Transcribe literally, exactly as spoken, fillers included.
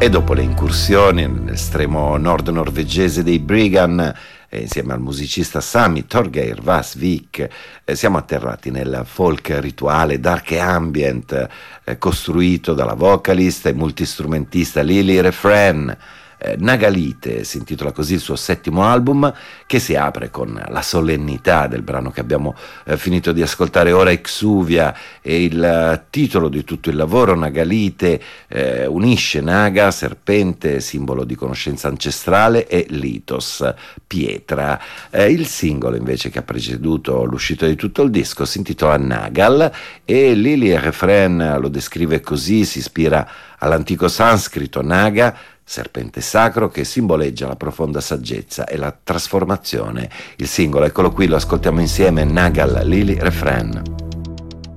E dopo le incursioni nell'estremo nord norvegese dei Brigand, eh, insieme al musicista Sami Torgeir Vasvik, eh, siamo atterrati nel folk rituale dark e ambient, eh, costruito dalla vocalista e multistrumentista Lily Refren. eh, Nagalite si intitola così il suo settimo album, che si apre con la solennità del brano che abbiamo eh, finito di ascoltare ora, Exuvia, e il eh, titolo di tutto il lavoro. Nagalite eh, unisce Naga, serpente, simbolo di conoscenza ancestrale, e Litos, pietra. Eh, il singolo invece che ha preceduto l'uscita di tutto il disco si intitola Nagal, e Lily Refren lo descrive così: si ispira all'antico sanscrito Naga, serpente sacro, che simboleggia la profonda saggezza e la trasformazione. Il singolo, eccolo qui, lo ascoltiamo insieme, Nagal, Lily Refren.